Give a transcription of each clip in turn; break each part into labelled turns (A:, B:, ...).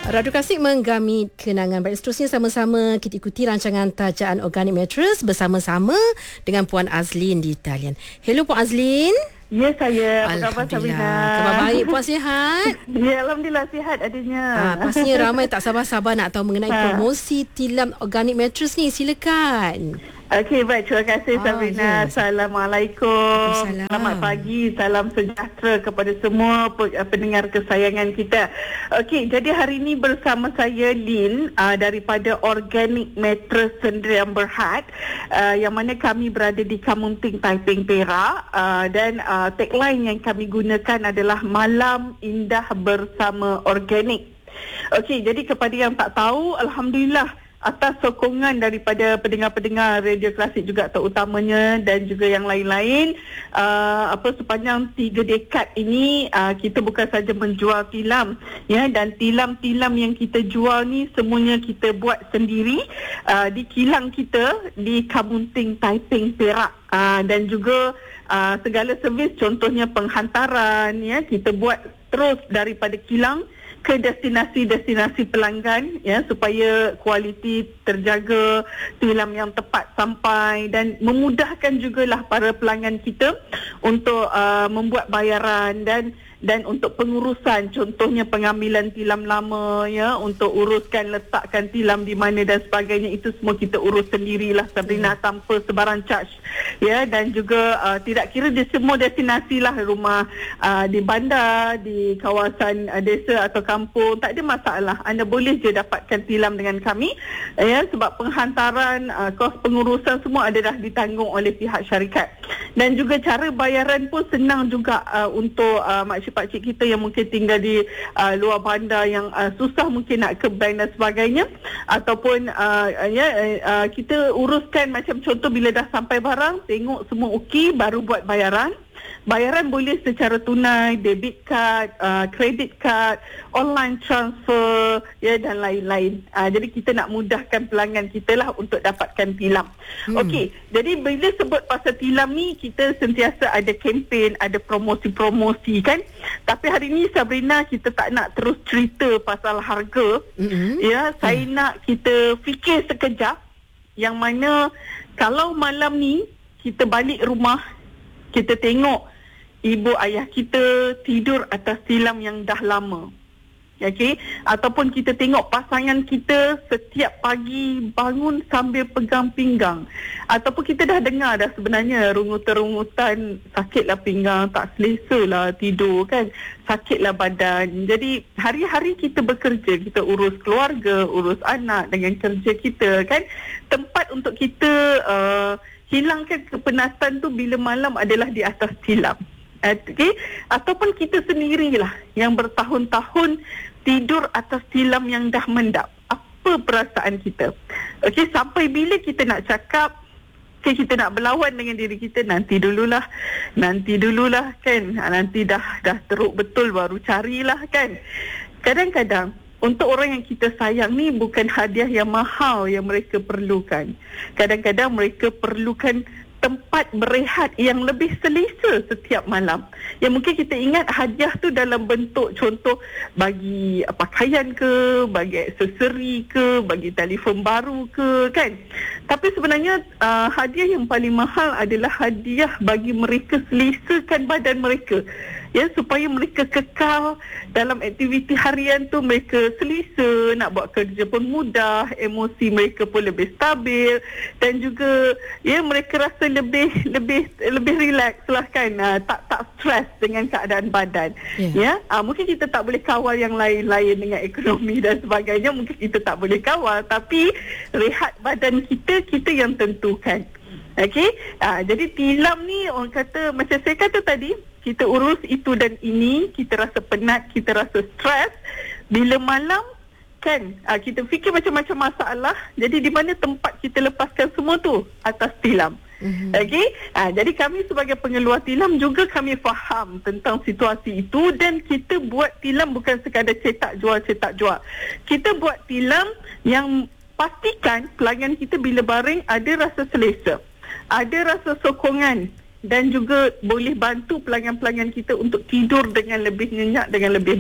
A: Radu Kasih menggami kenangan. Baik, seterusnya sama-sama kita ikuti rancangan Tajaan Organic Mattress bersama-sama dengan Puan Azlin di talian. Hello Puan Azlin.
B: Ya, saya. Apa khabar, Sabrina?
A: Khabar baik. Puan sihat?
B: Ya, Alhamdulillah sihat adanya.
A: Pastinya ramai tak sabar-sabar nak tahu mengenai promosi tilam Organic Mattress ni. Silakan.
B: Okey, baik. Terima kasih, Sabrina.
A: Yes.
B: Assalamualaikum.
A: Waalaikumsalam.
B: Selamat pagi. Salam sejahtera kepada semua pendengar kesayangan kita. Okey, jadi hari ini bersama saya Lin daripada Organic Mattress Sdn Bhd, yang mana kami berada di Kamunting, Taiping, Perak, dan tagline yang kami gunakan adalah Malam Indah Bersama Organic. Okey, jadi kepada yang tak tahu, Alhamdulillah atas sokongan daripada pendengar-pendengar radio klasik juga terutamanya dan juga yang lain-lain, sepanjang 3 dekad ini kita bukan saja menjual tilam, ya, dan tilam-tilam yang kita jual ni semuanya kita buat sendiri di kilang kita di Kamunting, Taiping, Perak, dan juga segala servis, contohnya penghantaran, ya, kita buat terus daripada kilang ke destinasi-destinasi pelanggan, ya, supaya kualiti terjaga, tilam yang tepat sampai, dan memudahkan jugalah para pelanggan kita untuk membuat bayaran dan untuk pengurusan, contohnya pengambilan tilam lama, ya, untuk uruskan letakkan tilam di mana dan sebagainya, itu semua kita urus sendirilah, Sabrina, tanpa sebarang charge, ya. Dan juga tidak kira di semua destinasi lah, rumah di bandar, di kawasan desa atau kampung, tak ada masalah, anda boleh je dapatkan tilam dengan kami, ya, sebab penghantaran, kos pengurusan semua adalah ditanggung oleh pihak syarikat. Dan juga cara bayaran pun senang juga untuk makcik-pakcik kita yang mungkin tinggal di luar bandar, yang susah mungkin nak ke bank dan sebagainya, ataupun kita uruskan, macam contoh bila dah sampai barang, tengok semua okey, baru buat bayaran. Bayaran boleh secara tunai, debit card, credit card, online transfer, ya, dan lain-lain. Jadi kita nak mudahkan pelanggan kita lah untuk dapatkan tilam. Okey, jadi bila sebut pasal tilam ni, kita sentiasa ada kempen, ada promosi-promosi, kan. Tapi hari ni, Sabrina, kita tak nak terus cerita pasal harga. Ya, saya nak kita fikir sekejap, yang mana kalau malam ni kita balik rumah, kita tengok ibu ayah kita tidur atas tilam yang dah lama, okey, ataupun kita tengok pasangan kita setiap pagi bangun sambil pegang pinggang, ataupun kita dah dengar dah sebenarnya rungutan-rungutan, sakitlah pinggang, tak selesa lah tidur, kan, sakitlah badan. Jadi hari-hari kita bekerja, kita urus keluarga, urus anak dengan kerja kita, kan, tempat untuk kita hilangkan kepenatan tu bila malam adalah di atas tilam. Okay? Ataupun kita sendirilah yang bertahun-tahun tidur atas tilam yang dah mendap. Apa perasaan kita? Okay, sampai bila kita nak cakap, okay, kita nak berlawan dengan diri kita, nanti dululah, kan, nanti dah teruk betul baru carilah, kan. Kadang-kadang untuk orang yang kita sayang ni bukan hadiah yang mahal yang mereka perlukan. Kadang-kadang mereka perlukan tempat berehat yang lebih selesa setiap malam. Yang mungkin kita ingat hadiah tu dalam bentuk contoh bagi pakaian ke, bagi aksesori ke, bagi telefon baru ke, kan. Tapi sebenarnya hadiah yang paling mahal adalah hadiah bagi mereka selesakan badan mereka, ya, supaya mereka kekal dalam aktiviti harian tu, mereka selesa, nak buat kerja pun mudah, emosi mereka pun lebih stabil, dan juga, ya, mereka rasa lebih relax lah, kan, tak stres dengan keadaan badan, ya. Mungkin kita tak boleh kawal yang lain-lain dengan ekonomi dan sebagainya, mungkin kita tak boleh kawal, tapi rehat badan kita yang tentukan. Okey, jadi tilam ni orang kata, macam saya kata tadi, kita urus itu dan ini, kita rasa penat, kita rasa stres. Bila malam, kan, kita fikir macam-macam masalah. Jadi di mana tempat kita lepaskan semua tu? Atas tilam. Okey, jadi kami sebagai pengeluar tilam juga kami faham tentang situasi itu, dan kita buat tilam bukan sekadar cetak jual. Kita buat tilam yang pastikan pelanggan kita bila baring ada rasa selesa, ada rasa sokongan, dan juga boleh bantu pelanggan-pelanggan kita untuk tidur dengan lebih nyenyak, dengan lebih baik.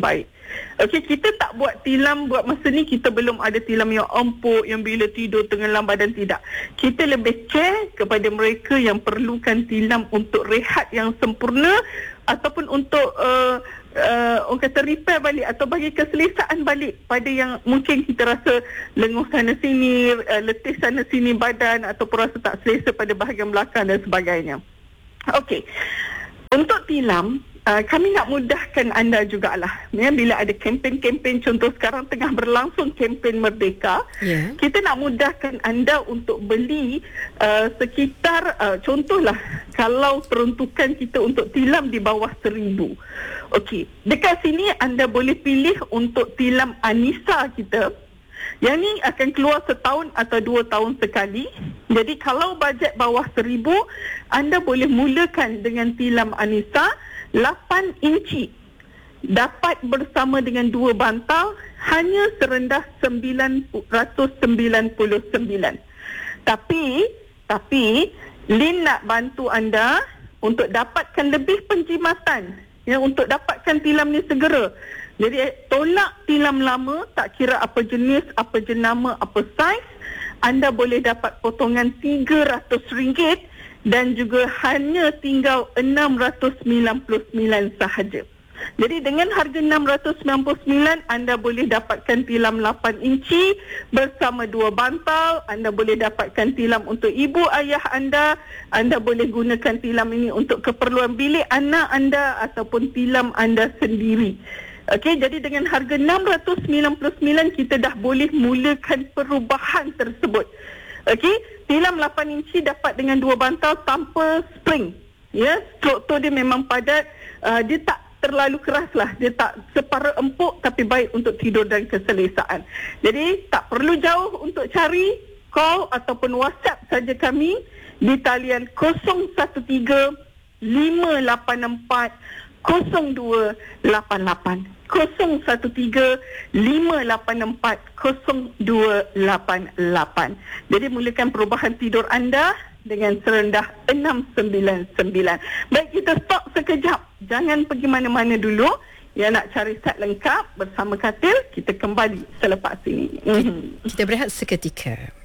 B: Okey, kita tak buat tilam buat masa ni. Kita belum ada tilam yang empuk, yang bila tidur tenggelam badan, tidak. Kita lebih care kepada mereka yang perlukan tilam untuk rehat yang sempurna ataupun untuk orang kata repair balik atau bagi keselesaan balik pada yang mungkin kita rasa lenguh sana sini, letih sana sini badan ataupun rasa tak selesa pada bahagian belakang dan sebagainya. Okey. Untuk tilam, kami nak mudahkan anda jugalah. Ya, bila ada kempen-kempen, contoh sekarang tengah berlangsung kempen Merdeka, kita nak mudahkan anda untuk beli sekitar, contohlah, kalau peruntukan kita untuk tilam di bawah 1,000. Okey, dekat sini anda boleh pilih untuk tilam Anissa kita. Yang ni akan keluar setahun atau 2 tahun sekali. Jadi kalau bajet bawah 1,000, anda boleh mulakan dengan tilam Anissa 8 inci. Dapat bersama dengan 2 bantal hanya serendah 999. Tapi Lin nak bantu anda untuk dapatkan lebih penjimatan, ya, untuk dapatkan tilam ni segera. Jadi tolak tilam lama, tak kira apa jenis, apa jenama, apa saiz, anda boleh dapat potongan RM300 dan juga hanya tinggal RM699 sahaja. Jadi dengan harga RM699, anda boleh dapatkan tilam 8 inci bersama 2 bantal. Anda boleh dapatkan tilam untuk ibu ayah anda. Anda boleh gunakan tilam ini untuk keperluan bilik anak anda ataupun tilam anda sendiri. Okey, jadi dengan harga RM699, kita dah boleh mulakan perubahan tersebut. Okey, tilam 8 inci dapat dengan 2 bantal tanpa spring. Ya, struktur dia memang padat. Dia tak terlalu keras lah. Dia tak separa empuk, tapi baik untuk tidur dan keselesaan. Jadi tak perlu jauh untuk cari. Call ataupun WhatsApp saja kami di talian 013 584 0288. 013 584 0288. Jadi mulakan perubahan tidur anda dengan serendah 699. Baik, kita stop sekejap. Jangan pergi mana-mana dulu. Ya, nak cari set lengkap bersama katil, kita kembali selepas ini.
A: Kita berehat seketika.